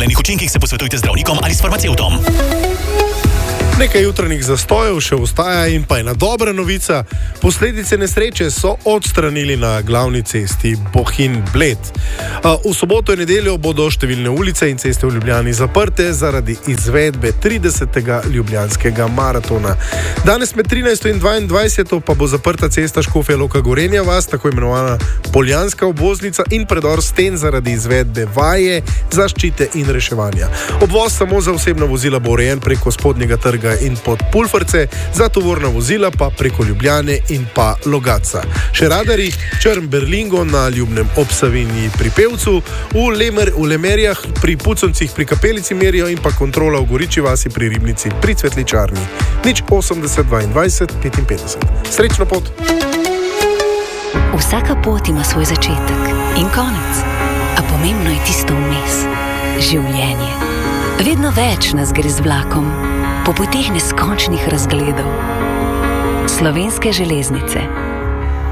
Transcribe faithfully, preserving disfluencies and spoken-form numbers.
neželenih učinkih se posvetujte z zdravnikom ali s farmacevtom. Nekaj jutranjih zastojev še ostaja in pa ena dobra novica. Posledice nesreče so odstranili na glavni cesti Bohinj-Bled. V soboto in nedeljo bodo številne ulice in ceste v Ljubljani zaprte zaradi izvedbe tridesetega ljubljanskega maratona. Danes med trinajsto in dvaindvajseto pa bo zaprta cesta Škofja Loka-Gorenja vas, tako imenovana Poljanska obvoznica in predor sten zaradi izvedbe vaje zaščite in reševanja. Obvoz samo za osebna vozila bo urejen preko spodnjega trga in pod Pulfrce, za tovorna vozila pa preko Ljubljane in pa Logatca. Še radari, Črn Berlingo na Ljubnem ob Savinji pri Pevcu, v, Lemer, v Lemerjah pri Puconcih pri Kapelici merijo in pa kontrola v Goriči vasi pri Ribnici pri Cvetličarni. Nič osemdeset dvaindvajset petinpetdeset. Srečno pot! Vsaka pot ima svoj začetek in konec, a pomembno je tisto vmes. Življenje. Vedno več nas gre z vlakom, po poteh neskončnih razgledov. Slovenske železnice.